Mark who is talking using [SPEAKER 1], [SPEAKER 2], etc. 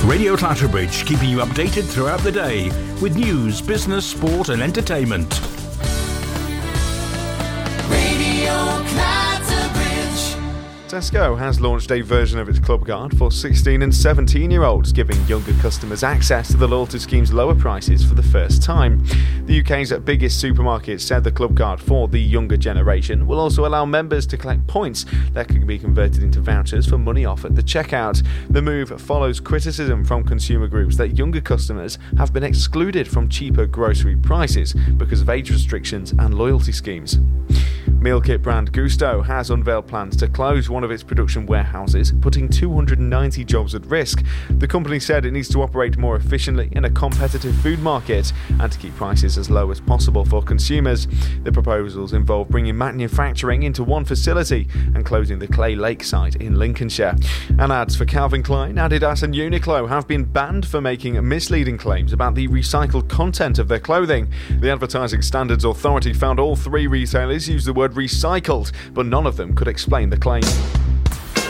[SPEAKER 1] Radio Clatterbridge, keeping you updated throughout the day with news, business, sport and entertainment.
[SPEAKER 2] Radio Clatterbridge.
[SPEAKER 3] Tesco has launched a version of its Club Card for 16 and 17-year-olds, giving younger customers access to the loyalty scheme's lower prices for the first time. The UK's biggest supermarket said the Club Card for the younger generation will also allow members to collect points that can be converted into vouchers for money off at the checkout. The move follows criticism from consumer groups that younger customers have been excluded from cheaper grocery prices because of age restrictions and loyalty schemes. Meal kit brand Gusto has unveiled plans to close one of its production warehouses, putting 290 jobs at risk. The company said it needs to operate more efficiently in a competitive food market and to keep prices as low as possible for consumers. The proposals involve bringing manufacturing into one facility and closing the Clay Lake site in Lincolnshire. And ads for Calvin Klein, Adidas and Uniqlo have been banned for making misleading claims about the recycled content of their clothing. The Advertising Standards Authority found all three retailers used the word recycled, but none of them could explain the claim.